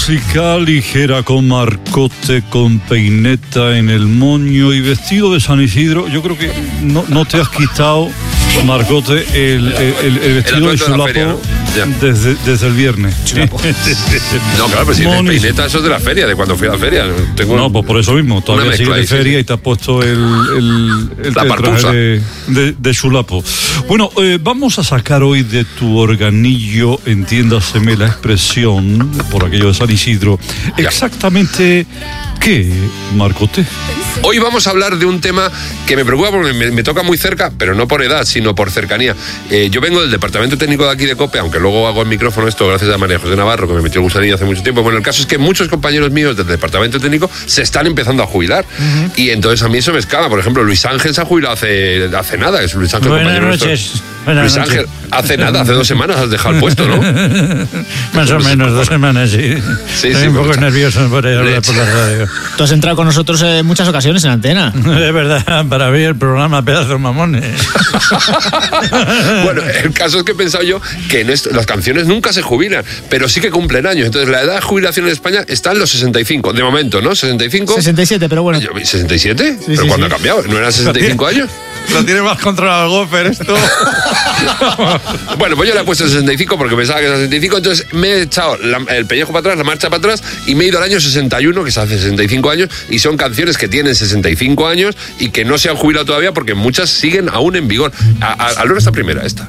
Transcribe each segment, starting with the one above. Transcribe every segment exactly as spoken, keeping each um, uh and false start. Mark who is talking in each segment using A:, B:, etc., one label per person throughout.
A: música ligera con Marcote, con peineta en el moño y vestido de San Isidro. Yo creo que no, no te has quitado, Marcote, el, el, el, el vestido el de chulapo de ¿no? desde, desde el viernes.
B: No, claro, pero si el peineta eso es de la feria, de cuando fui a la feria. Tengo
A: no, pues por eso mismo, todavía sigue de feria sí. Y te has puesto el, el, el traje de, de, de chulapo. Bueno, eh, vamos a sacar hoy de tu organillo, entiéndaseme la expresión, por aquello de San Isidro, ya. Exactamente qué, Marcote.
B: Hoy vamos a hablar de un tema que me preocupa porque me, me toca muy cerca, pero no por edad, sino por cercanía. Eh, yo vengo del departamento técnico de aquí de COPE, aunque luego hago el micrófono esto gracias a María José Navarro, que me metió el gusanillo hace mucho tiempo. Bueno, el caso es que muchos compañeros míos del departamento técnico se están empezando a jubilar. Uh-huh. Y entonces a mí eso me escama. Por ejemplo, Luis Ángel se ha jubilado hace, hace nada, es Luis Ángel.
C: Buenas noches. Buenas
B: Luis
C: noches.
B: Ángel, hace nada, hace dos semanas has dejado el puesto, ¿no?
C: Más o menos, dos semanas, sí.
B: Sí,
C: Estoy
B: sí,
C: un poco
B: mucho.
C: nervioso por hablar por la radio.
D: Tú has entrado con nosotros en muchas ocasiones en antena.
C: Es verdad, para ver el programa Pedazos Mamones.
B: Bueno, el caso es que he pensado yo que en esto, las canciones nunca se jubilan, pero sí que cumplen años. Entonces la edad de jubilación en España está en los sesenta y cinco, de momento, ¿no? ¿sesenta y cinco?
D: sesenta y siete, pero bueno.
B: ¿sesenta y siete?
D: Sí,
B: ¿Pero
D: sí,
B: cuándo
D: sí.
B: ha cambiado? ¿No eran sesenta y cinco años?
A: Lo tiene más controlado el Gopher esto.
B: Bueno, pues yo le he puesto sesenta y cinco porque pensaba que era sesenta y cinco, entonces me he echado la, el pellejo para atrás, la marcha para atrás y me he ido al año sesenta y uno, que es hace sesenta y cinco años, y son canciones que tienen sesenta y cinco años y que no se han jubilado todavía porque muchas siguen aún en vigor. A, a, a lo esta primera, esta.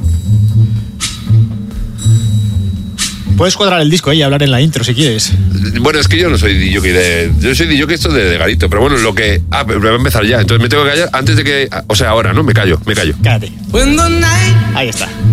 D: Puedes cuadrar el disco y hablar en la intro si quieres.
B: Bueno, es que yo no soy D J de... Yo soy D J esto de, de Garito, pero bueno, lo que... Ah, pero voy a empezar ya, entonces me tengo que callar antes de que... O sea, ahora, ¿no? Me callo, me callo.
D: Cállate. Ahí está.